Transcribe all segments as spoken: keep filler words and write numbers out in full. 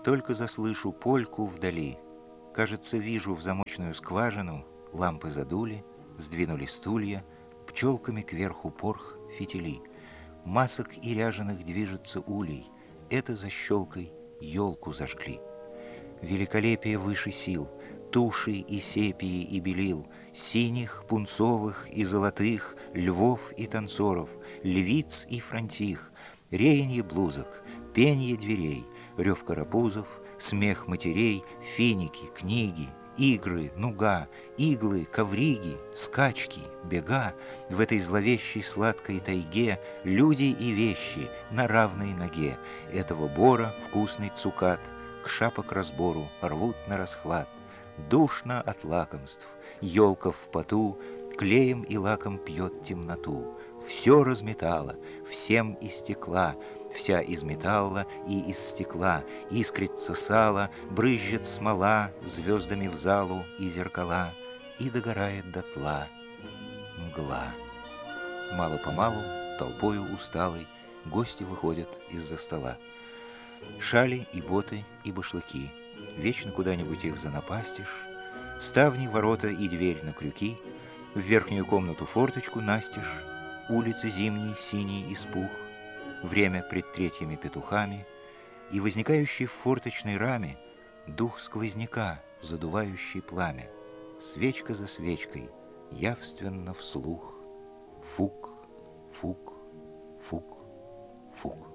Только заслышу польку вдали. Кажется, вижу в замочную скважину, лампы задули, сдвинули стулья, пчелками кверху порх фитили. Масок и ряженых движется улей, это за щелкой елку зажгли. Великолепие выше сил, туши и сепии и белил, синих, пунцовых и золотых, львов и танцоров, львиц и франтих, реянье блузок, пенье дверей, рев карапузов, смех матерей, финики, книги, игры, нуга, иглы, ковриги, скачки, бега. В этой зловещей сладкой тайге люди и вещи на равной ноге. Этого бора вкусный цукат к шапок разбору рвут на расхват. Душно от лакомств, елка в поту, клеем и лаком пьет темноту. Все разметала, всем истекла, вся из металла и из стекла, искрится сало, брызжет смола звездами в залу и зеркала, и догорает дотла мгла. Мало-помалу, толпою усталой, гости выходят из-за стола. Шали и боты и башлыки, вечно куда-нибудь их занапастишь, ставни, ворота и дверь на крюки, в верхнюю комнату форточку настежь, улицы зимней, синий испух, время пред третьими петухами и возникающий в форточной раме дух сквозняка, задувающий пламя, свечка за свечкой, явственно вслух, фук, фук, фук, фук.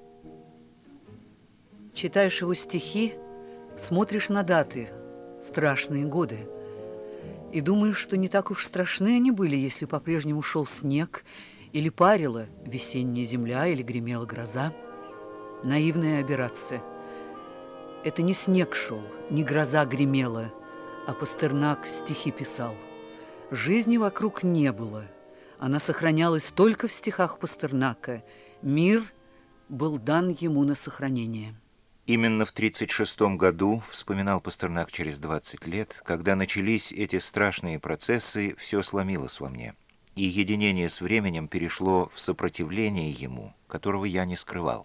Читаешь его стихи, смотришь на даты, страшные годы, и думаешь, что не так уж страшны они были, если по-прежнему шел снег, или парила весенняя земля, или гремела гроза. Наивная аберрация. Это не снег шел, не гроза гремела, а Пастернак стихи писал. Жизни вокруг не было. Она сохранялась только в стихах Пастернака. Мир был дан ему на сохранение. Именно в тридцать шестом году, вспоминал Пастернак через двадцать лет, когда начались эти страшные процессы, все сломилось во мне. И единение с временем перешло в сопротивление ему, которого я не скрывал.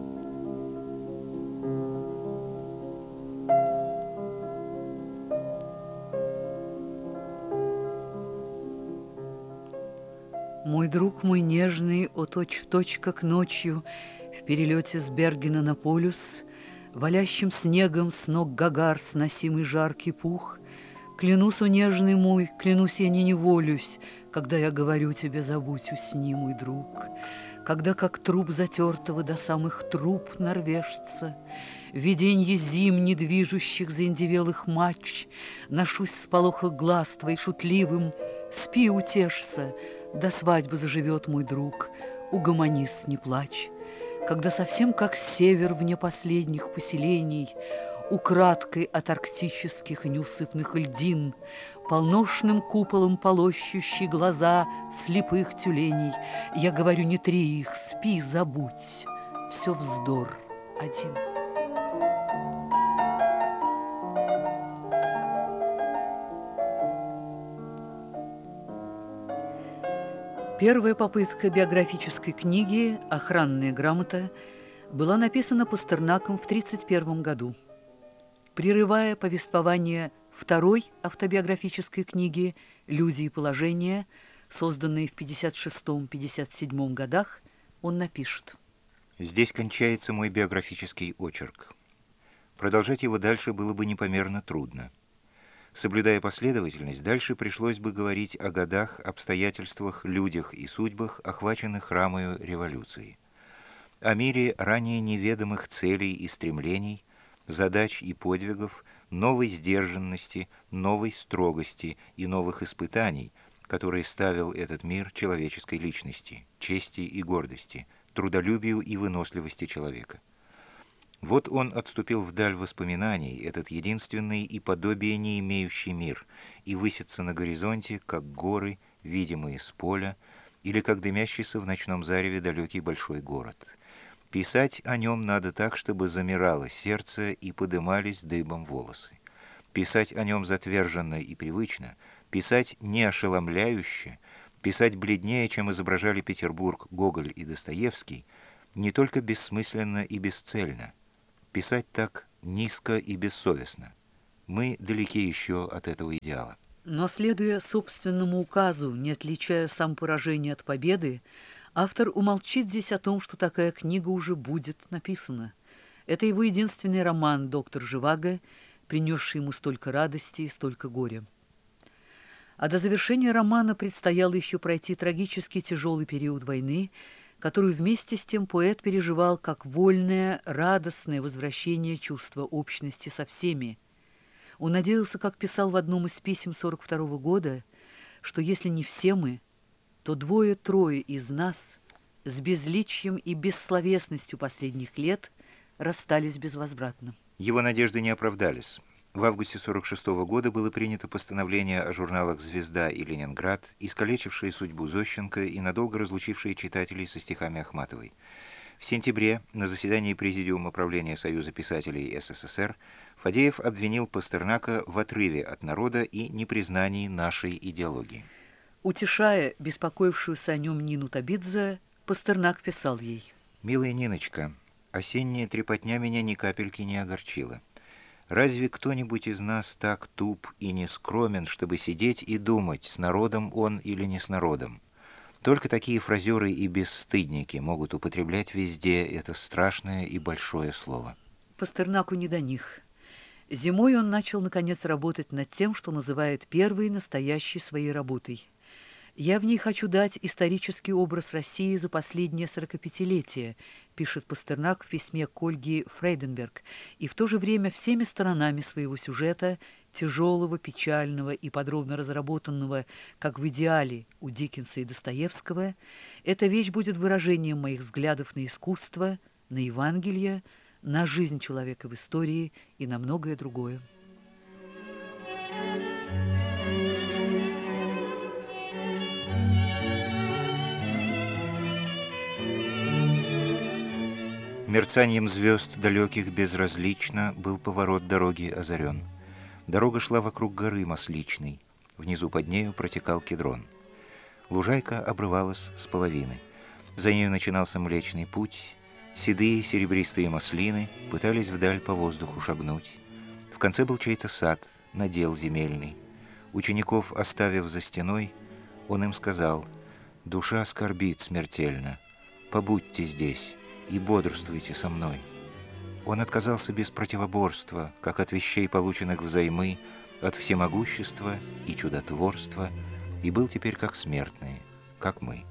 Мой друг мой нежный, о точь-в-точь, как ночью, в перелете с Бергена на полюс, валящим снегом с ног Гагар сносимый жаркий пух, клянусь, о нежный мой, клянусь, я не неволюсь, когда я говорю тебе, забудь, усни, мой друг, когда как труп затертого до самых труб норвежца, виденье зим недвижущих заиндевелых мач, ношусь с полоха глаз твоих шутливым, спи, утешься, до свадьбы заживет мой друг, угомонись, не плачь, когда совсем как север вне последних поселений, украдкой от арктических и неусыпных льдин, полношным куполом полощущий глаза слепых тюленей. Я говорю, не три их, спи, забудь, все вздор один. Первая попытка биографической книги «Охранная грамота» была написана Пастернаком в тридцать первом году. Прерывая повествование второй автобиографической книги «Люди и положение», созданной в пятьдесят шестом — пятьдесят седьмом годах, он напишет. Здесь кончается мой биографический очерк. Продолжать его дальше было бы непомерно трудно. Соблюдая последовательность, дальше пришлось бы говорить о годах, обстоятельствах, людях и судьбах, охваченных рамою революции. О мире ранее неведомых целей и стремлений, задач и подвигов, новой сдержанности, новой строгости и новых испытаний, которые ставил этот мир человеческой личности, чести и гордости, трудолюбию и выносливости человека. Вот он отступил вдаль воспоминаний, этот единственный и подобие не имеющий мир, и высится на горизонте, как горы, видимые с поля, или как дымящийся в ночном зареве далекий большой город. Писать о нем надо так, чтобы замирало сердце и подымались дыбом волосы. Писать о нем затверженно и привычно, писать не ошеломляюще, писать бледнее, чем изображали Петербург Гоголь и Достоевский, не только бессмысленно и бесцельно. Писать так низко и бессовестно. Мы далеки еще от этого идеала. Но, следуя собственному указу, не отличая сам поражение от победы, автор умолчит здесь о том, что такая книга уже будет написана. Это его единственный роман «Доктор Живаго», принесший ему столько радости и столько горя. А до завершения романа предстояло еще пройти трагически тяжелый период войны, которую вместе с тем поэт переживал как вольное, радостное возвращение чувства общности со всеми. Он надеялся, как писал в одном из писем сорок второго года, что если не все мы, то двое-трое из нас с безличием и бессловесностью последних лет расстались безвозвратно. Его надежды не оправдались. В августе сорок шестого года было принято постановление о журналах «Звезда» и «Ленинград», искалечившее судьбу Зощенко и надолго разлучившее читателей со стихами Ахматовой. В сентябре на заседании Президиума правления Союза писателей СССР Фадеев обвинил Пастернака в отрыве от народа и непризнании нашей идеологии. Утешая беспокоившуюся о нем Нину Табидзе, Пастернак писал ей: «Милая Ниночка, осенняя трепотня меня ни капельки не огорчила. Разве кто-нибудь из нас так туп и не скромен, чтобы сидеть и думать, с народом он или не с народом? Только такие фразеры и бесстыдники могут употреблять везде это страшное и большое слово». Пастернаку не до них. Зимой он начал, наконец, работать над тем, что называет первой настоящей своей работой. «Я в ней хочу дать исторический образ России за последнее сорокапятилетие», пишет Пастернак в письме к Ольге Фрейденберг, и в то же время всеми сторонами своего сюжета, тяжелого, печального и подробно разработанного, как в идеале у Диккенса и Достоевского, эта вещь будет выражением моих взглядов на искусство, на Евангелие, на жизнь человека в истории и на многое другое. Мерцанием звезд далеких безразлично был поворот дороги озарен. Дорога шла вокруг горы Масличной. Внизу под нею протекал Кедрон. Лужайка обрывалась с половины. За нею начинался Млечный Путь. Седые серебристые маслины пытались вдаль по воздуху шагнуть. В конце был чей-то сад, надел земельный. Учеников оставив за стеной, он им сказал: «Душа скорбит смертельно. Побудьте здесь и бодрствуйте со мной». Он отказался без противоборства, как от вещей, полученных взаймы, от всемогущества и чудотворства, и был теперь как смертные, как мы.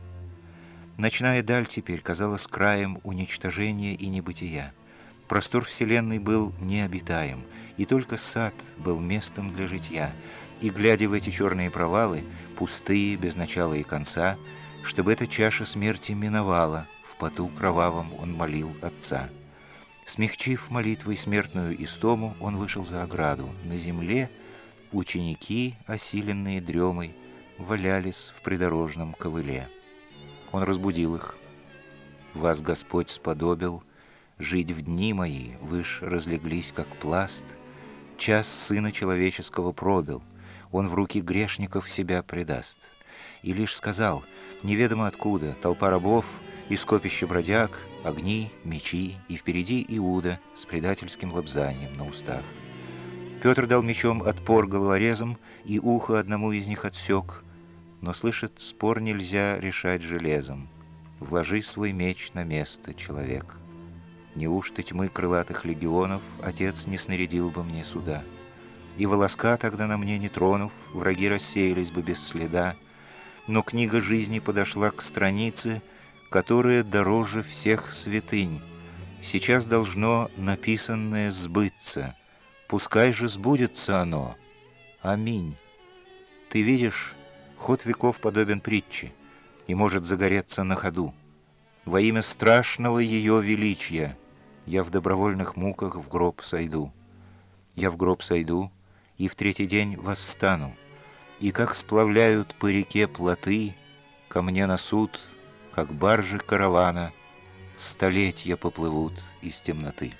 Ночная даль теперь казалась краем уничтожения и небытия. Простор вселенной был необитаем, и только сад был местом для житья. И, глядя в эти черные провалы, пустые, без начала и конца, чтобы эта чаша смерти миновала, в поту кровавом он молил Отца. Смягчив молитвой смертную истому, он вышел за ограду. На земле ученики, осиленные дремой, валялись в придорожном ковыле. Он разбудил их. «Вас Господь сподобил жить в дни мои, вы ж разлеглись, как пласт. Час Сына Человеческого пробил, он в руки грешников себя предаст». И лишь сказал, неведомо откуда, толпа рабов и скопище бродяг, огни, мечи, и впереди Иуда с предательским лобзанием на устах. Петр дал мечом отпор головорезам, и ухо одному из них отсек. Но, слышит, спор нельзя решать железом. Вложи свой меч на место, человек. Неужто тьмы крылатых легионов Отец не снарядил бы мне суда? И волоска тогда на мне не тронув, враги рассеялись бы без следа. Но книга жизни подошла к странице, которая дороже всех святынь. Сейчас должно написанное сбыться. Пускай же сбудется оно. Аминь. Ты видишь, ход веков подобен притче и может загореться на ходу. Во имя страшного ее величия я в добровольных муках в гроб сойду. Я в гроб сойду и в третий день восстану, и как сплавляют по реке плоты, ко мне на суд, как баржи каравана, столетия поплывут из темноты.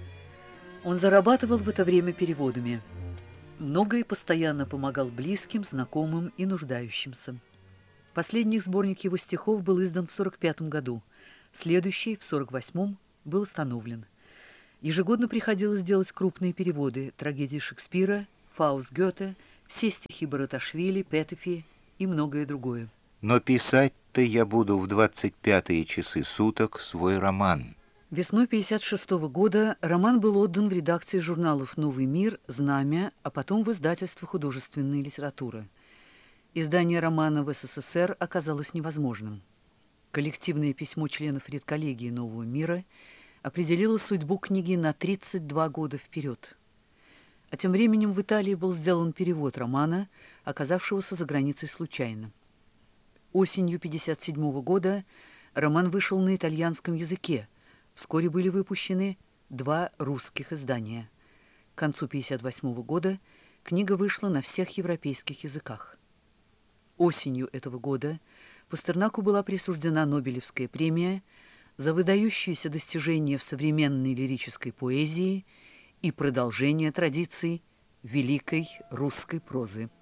Он зарабатывал в это время переводами. Много и постоянно помогал близким, знакомым и нуждающимся. Последний сборник его стихов был издан в сорок пятом году, следующий, в сорок восьмом, был остановлен. Ежегодно приходилось делать крупные переводы трагедии Шекспира, Фауст Гёте, все стихи Бараташвили, Петефи и многое другое. Но писать-то я буду в двадцать пятые часы суток свой роман. Весной пятьдесят шестого года роман был отдан в редакции журналов «Новый мир», «Знамя», а потом в издательство «Художественная литература». Издание романа в СССР оказалось невозможным. Коллективное письмо членов редколлегии «Нового мира» определило судьбу книги на тридцать два года вперед. А тем временем в Италии был сделан перевод романа, оказавшегося за границей случайно. Осенью пятьдесят седьмого года роман вышел на итальянском языке. Вскоре были выпущены два русских издания. К концу пятьдесят восьмого года книга вышла на всех европейских языках. Осенью этого года Пастернаку была присуждена Нобелевская премия за выдающиеся достижения в современной лирической поэзии и продолжение традиций великой русской прозы.